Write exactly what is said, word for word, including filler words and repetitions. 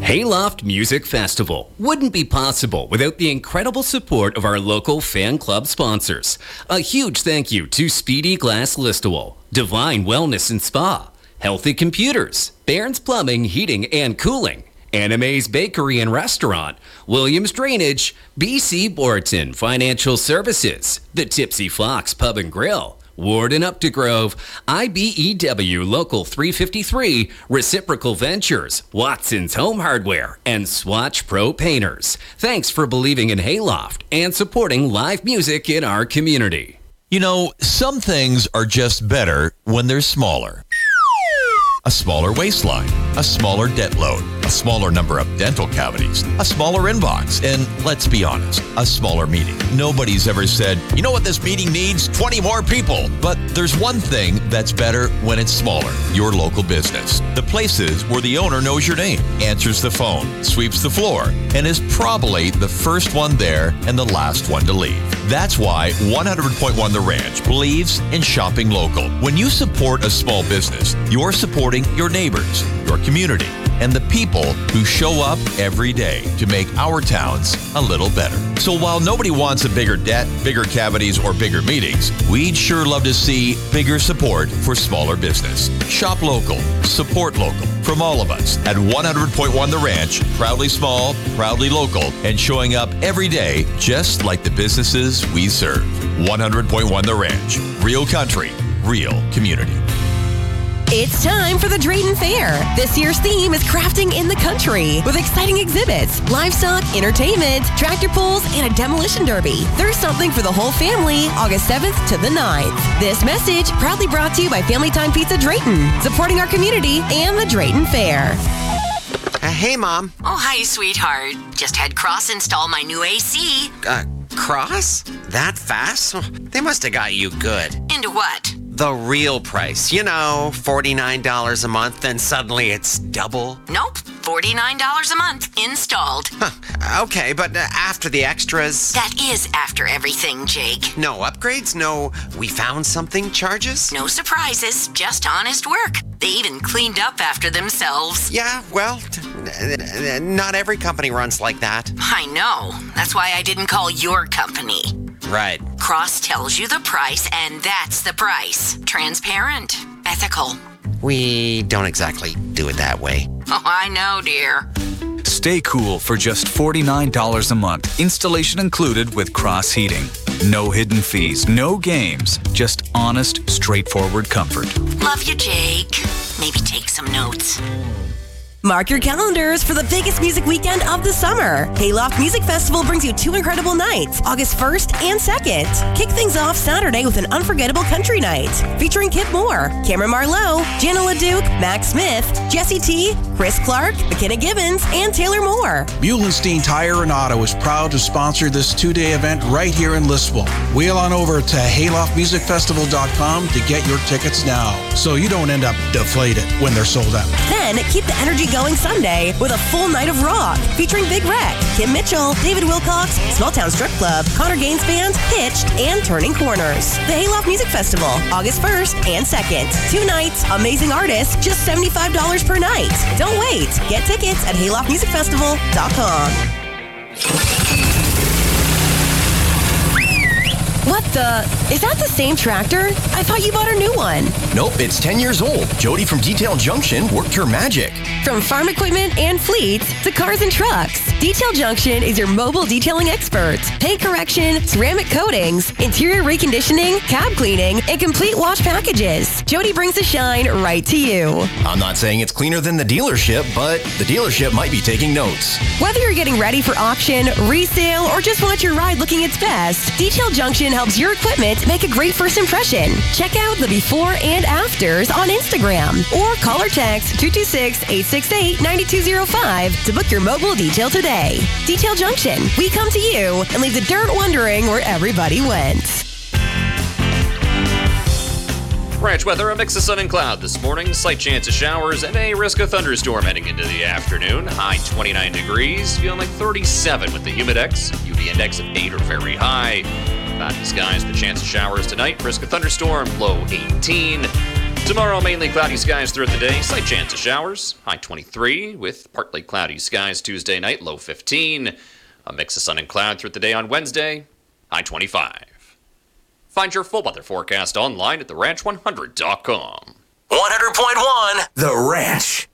Hayloft Music Festival wouldn't be possible without the incredible support of our local fan club sponsors. A huge thank you to Speedy Glass Listowel, Divine Wellness and Spa, Healthy Computers, Barron's Plumbing, Heating and Cooling, Anime's Bakery and Restaurant, Williams Drainage, B C Borton Financial Services, The Tipsy Fox Pub and Grill, Ward and Updegrove, I B E W Local three fifty-three, Reciprocal Ventures, Watson's Home Hardware, and Swatch Pro Painters. Thanks for believing in Hayloft and supporting live music in our community. You know, some things are just better when they're smaller. A smaller waistline, a smaller debt load, a smaller number of dental cavities, a smaller inbox, and let's be honest, a smaller meeting. Nobody's ever said, you know what this meeting needs? twenty more people. But there's one thing that's better when it's smaller, your local business. The places where the owner knows your name, answers the phone, sweeps the floor, and is probably the first one there and the last one to leave. That's why one hundred point one The Ranch believes in shopping local. When you support a small business, you're supporting your neighbors, your community, and the people who show up every day to make our towns a little better. So while nobody wants a bigger debt, bigger cavities, or bigger meetings, we'd sure love to see bigger support for smaller business. Shop local, support local. From all of us at one hundred point one The Ranch, proudly small, proudly local, and showing up every day just like the businesses we serve. one hundred point one The Ranch. Real country, real community. It's time for the Drayton Fair. This year's theme is crafting in the country with exciting exhibits, livestock, entertainment, tractor pulls, and a demolition derby. There's something for the whole family, August seventh to the ninth. This message proudly brought to you by Family Time Pizza Drayton, supporting our community and the Drayton Fair. Uh, hey, Mom. Oh, hi, sweetheart. Just had Cross install my new A C. Uh, Cross? That fast? They must have got you good. Into what? The real price. You know, forty-nine dollars a month, and suddenly it's double. Nope. forty-nine dollars a month installed. Huh. Okay, but uh, after the extras... That is after everything, Jake. No upgrades? No we found something charges? No surprises, just honest work. They even cleaned up after themselves. Yeah, well, t- not every company runs like that. I know. That's why I didn't call your company. Right. Cross tells you the price, and that's the price. Transparent. Ethical. We don't exactly do it that way. Oh, I know, dear. Stay cool for just forty-nine dollars a month. Installation included with Cross Heating. No hidden fees, no games. Just honest, straightforward comfort. Love you, Jake. Maybe take some notes. Mark your calendars for the biggest music weekend of the summer. Hayloft Music Festival brings you two incredible nights, August first and second. Kick things off Saturday with an unforgettable country night, featuring Kip Moore, Cameron Marlowe, Jana LaDuke, Max Smith, Jesse T, Chris Clark, McKenna Gibbons, and Taylor Moore. Muhlenstein Tire in Auto is proud to sponsor this two-day event right here in Listowel. Wheel on over to hayloft music festival dot com to get your tickets now, so you don't end up deflated when they're sold out. Then keep the energy going Sunday with a full night of rock featuring Big Wreck, Kim Mitchell, David Wilcox, Small Town Strip Club, Connor Gaines Band, Hitched, and Turning Corners. The Hayloft Music Festival, August first and second. Two nights, amazing artists, just seventy-five dollars per night. Don't wait. Get tickets at hayloft music festival dot com. What the? Is that the same tractor? I thought you bought a new one. Nope, it's ten years old. Jody from Detail Junction worked her magic. From farm equipment and fleets to cars and trucks, Detail Junction is your mobile detailing expert. Paint correction, ceramic coatings, interior reconditioning, cab cleaning, and complete wash packages. Jody brings the shine right to you. I'm not saying it's cleaner than the dealership, but the dealership might be taking notes. Whether you're getting ready for auction, resale, or just want your ride looking its best, Detail Junction helps your equipment make a great first impression. Check out the before and afters on Instagram or call or text two two six, eight six eight, nine two zero five to book your mobile detail today. Detail Junction. We come to you and leave the dirt wondering where everybody went. Ranch weather, a mix of sun and cloud this morning, slight chance of showers, and a risk of thunderstorm heading into the afternoon. High twenty-nine degrees, feeling like thirty-seven with the humidex. U V index of eight or very high. Cloudy skies, the chance of showers tonight. Risk of thunderstorm, low eighteen. Tomorrow, mainly cloudy skies throughout the day. Slight chance of showers. High twenty-three with partly cloudy skies Tuesday night. Low fifteen. A mix of sun and cloud throughout the day on Wednesday. High twenty-five. Find your full weather forecast online at the ranch one hundred dot com. one hundred point one The Ranch.